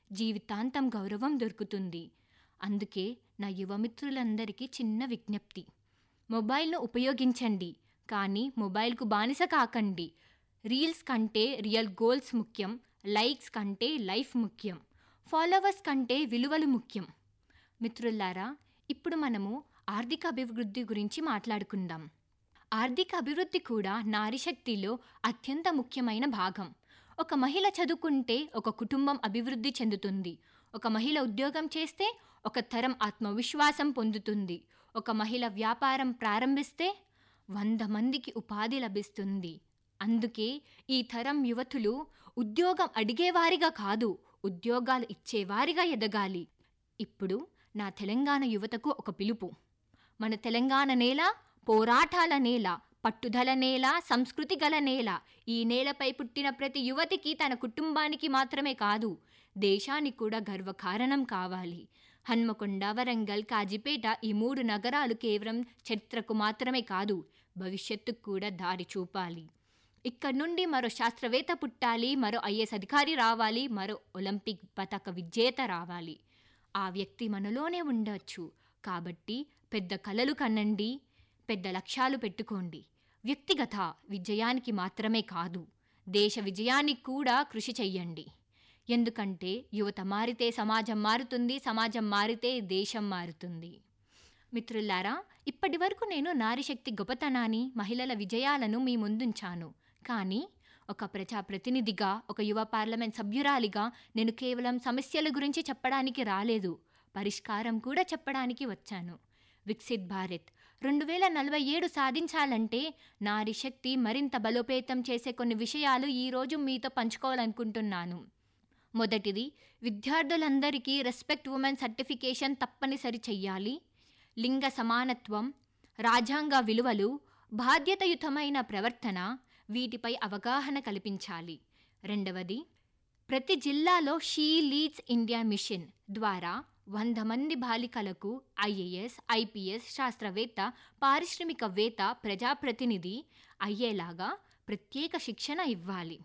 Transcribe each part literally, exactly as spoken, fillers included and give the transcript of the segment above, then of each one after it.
జీవితాంతం గౌరవం దొరుకుతుంది. అందుకే నా యువమిత్రులందరికీ చిన్న విజ్ఞప్తి: మొబైల్ను ఉపయోగించండి, కానీ మొబైల్కు బానిస కాకండి. రీల్స్ కంటే రియల్ గోల్స్ ముఖ్యం, లైక్స్ కంటే లైఫ్ ముఖ్యం, ఫాలోవర్స్ కంటే విలువలు ముఖ్యం. మిత్రులారా, ఇప్పుడు మనము ఆర్థిక అభివృద్ధి గురించి మాట్లాడుకుందాం. ఆర్థిక అభివృద్ధి కూడా నారీశక్తిలో అత్యంత ముఖ్యమైన భాగం. ఒక మహిళ చదువుకుంటే ఒక కుటుంబం అభివృద్ధి చెందుతుంది. ఒక మహిళ ఉద్యోగం చేస్తే ఒక తరం ఆత్మవిశ్వాసం పొందుతుంది. ఒక మహిళ వ్యాపారం ప్రారంభిస్తే వంద మందికి ఉపాధి లభిస్తుంది. అందుకే ఈ తరం యువతులు ఉద్యోగం అడిగేవారిగా కాదు, ఉద్యోగాలు ఇచ్చేవారిగా ఎదగాలి. ఇప్పుడు నా తెలంగాణ యువతకు ఒక పిలుపు. మన తెలంగాణ నేల పోరాటాల నేల, పట్టుదల నేల, సంస్కృతి గల నేల. ఈ నేలపై పుట్టిన ప్రతి యువతికి తన కుటుంబానికి మాత్రమే కాదు, దేశానికి కూడా గర్వకారణం కావాలి. హన్మకొండ, వరంగల్, కాజిపేట ఈ మూడు నగరాలు కేవలం చరిత్రకు మాత్రమే కాదు, భవిష్యత్తుకు కూడా దారి చూపాలి. ఇక్కడి నుండి మరో శాస్త్రవేత్త పుట్టాలి, మరో ఐఏఎస్ అధికారి రావాలి, మరో ఒలింపిక్ పతక విజేత రావాలి. ఆ వ్యక్తి మనలోనే ఉండొచ్చు. కాబట్టి పెద్ద కలలు కనండి, పెద్ద లక్ష్యాలు పెట్టుకోండి. వ్యక్తిగత విజయానికి మాత్రమే కాదు, దేశ విజయానికి కూడా కృషి చెయ్యండి. ఎందుకంటే యువత మారితే సమాజం మారుతుంది, సమాజం మారితే దేశం మారుతుంది. మిత్రులారా, ఇప్పటి వరకు నేను నారీశక్తి గొప్పతనాన్ని, మహిళల విజయాలను మీ ముందుంచాను. కానీ ఒక ప్రజాప్రతినిధిగా, ఒక యువ పార్లమెంట్ సభ్యురాలిగా నేను కేవలం సమస్యల గురించి చెప్పడానికి రాలేదు, పరిష్కారం కూడా చెప్పడానికి వచ్చాను. వికసిత్ భారత్ రెండు వేల నలభై ఏడు సాధించాలంటే నారీశక్తి మరింత బలోపేతం చేసే కొన్ని విషయాలు ఈరోజు మీతో పంచుకోవాలనుకుంటున్నాను. మొదటిది, విద్యార్థులందరికీ రెస్పెక్ట్ ఉమెన్ సర్టిఫికేషన్ తప్పనిసరి చెయ్యాలి. లింగ సమానత్వం, రాజ్యాంగ విలువలు, బాధ్యతాయుతమైన ప్రవర్తన, వీటిపై అవగాహన కల్పించాలి. రెండవది, ప్రతి జిల్లాలో షీ లీడ్స్ ఇండియా మిషన్ ద్వారా వంద మంది బాలికలకు ఐఏఎస్, ఐపీఎస్, శాస్త్రవేత్త, పారిశ్రామికవేత్త, ప్రజాప్రతినిధి అయ్యేలాగా ప్రత్యేక శిక్షణ ఇవ్వాలి.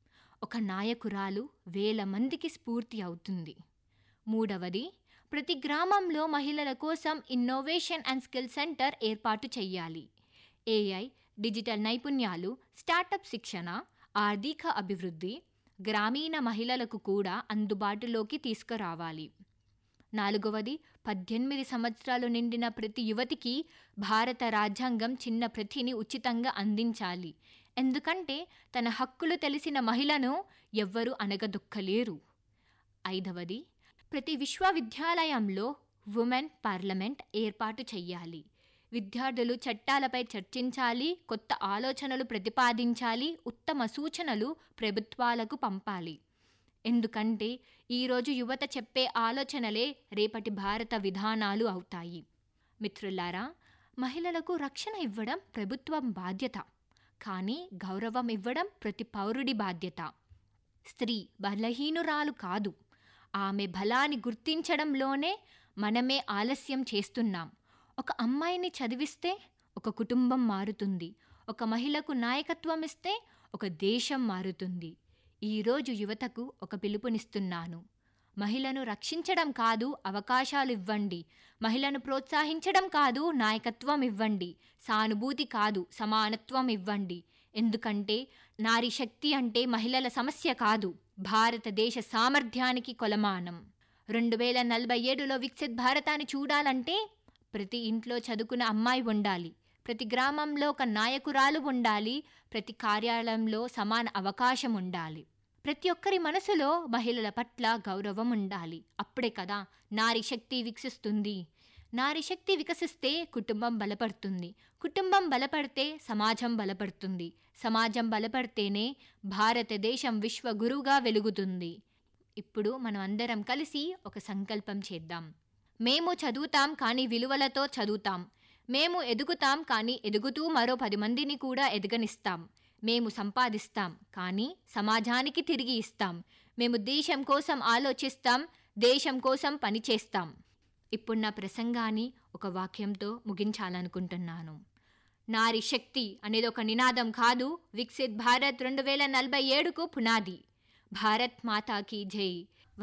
ఒక నాయకురాలు వేల మందికి స్ఫూర్తి అవుతుంది. మూడవది, ప్రతి గ్రామంలో మహిళల కోసం ఇన్నోవేషన్ అండ్ స్కిల్ సెంటర్ ఏర్పాటు చేయాలి. ఏఐ, డిజిటల్ నైపుణ్యాలు, స్టార్టప్ శిక్షణ, ఆర్థిక అభివృద్ధి గ్రామీణ మహిళలకు కూడా అందుబాటులోకి తీసుకురావాలి. నాలుగవది, పద్దెనిమిది సంవత్సరాలు నిండిన ప్రతి యువతికి భారత రాజ్యాంగం చిన్న ప్రతిని ఉచితంగా అందించాలి. ఎందుకంటే తన హక్కులు తెలిసిన మహిళను ఎవ్వరూ అణగదొక్కలేరు. ఐదవది, ప్రతి విశ్వవిద్యాలయంలో ఉమెన్ పార్లమెంట్ ఏర్పాటు చేయాలి. విద్యార్థులు చట్టాలపై చర్చించాలి, కొత్త ఆలోచనలు ప్రతిపాదించాలి, ఉత్తమ సూచనలు ప్రభుత్వాలకు పంపాలి. ఎందుకంటే ఈరోజు యువత చెప్పే ఆలోచనలే రేపటి భారత విధానాలు అవుతాయి. మిత్రులారా, మహిళలకు రక్షణ ఇవ్వడం ప్రభుత్వం బాధ్యత, కానీ గౌరవం ఇవ్వడం ప్రతి పౌరుడి బాధ్యత. స్త్రీ బలహీనురాలు కాదు, ఆమె బలాన్ని గుర్తించడంలోనే మనమే ఆలస్యం చేస్తున్నాం. ఒక అమ్మాయిని చదివిస్తే ఒక కుటుంబం మారుతుంది, ఒక మహిళకు నాయకత్వం ఇస్తే ఒక దేశం మారుతుంది. ఈరోజు యువతకు ఒక పిలుపునిస్తున్నాను. మహిళను రక్షించడం కాదు, అవకాశాలు ఇవ్వండి. మహిళను ప్రోత్సహించడం కాదు, నాయకత్వం ఇవ్వండి. సానుభూతి కాదు, సమానత్వం ఇవ్వండి. ఎందుకంటే నారీ శక్తి అంటే మహిళల సమస్య కాదు, భారతదేశ సామర్థ్యానికి కొలమానం. రెండు వేల నలభై ఏడులో వికసిత్ భారతాన్ని చూడాలంటే ప్రతి ఇంట్లో చదువుకున్న అమ్మాయి ఉండాలి, ప్రతి గ్రామంలో ఒక నాయకురాలు ఉండాలి, ప్రతి కార్యాలయంలో సమాన అవకాశం ఉండాలి. ప్రతి ఒక్కరి మనసులో మహిళల పట్ల గౌరవం ఉండాలి. అప్పుడే కదా నారీ శక్తి వికసిస్తుంది. నారీ శక్తి వికసిస్తే కుటుంబం బలపడుతుంది, కుటుంబం బలపడితే సమాజం బలపడుతుంది, సమాజం బలపడితేనే భారతదేశం విశ్వగురువుగా వెలుగుతుంది. ఇప్పుడు మనం అందరం కలిసి ఒక సంకల్పం చేద్దాం. మేము చదువుతాం కానీ విలువలతో చదువుతాం. మేము ఎదుగుతాం కానీ ఎదుగుతూ మరో పది మందిని కూడా ఎదగనిస్తాం. మేము సంపాదిస్తాం కానీ సమాజానికి తిరిగి ఇస్తాం. మేము దేశం కోసం ఆలోచిస్తాం, దేశం కోసం పనిచేస్తాం. ఇప్పుడు నా ప్రసంగాన్ని ఒక వాక్యంతో ముగించాలనుకుంటున్నాను. నారీ శక్తి అనేది ఒక నినాదం కాదు, వికసిత్ భారత్ రెండు వేల నలభై ఏడుకు పునాది. భారత్ మాతాకి జై.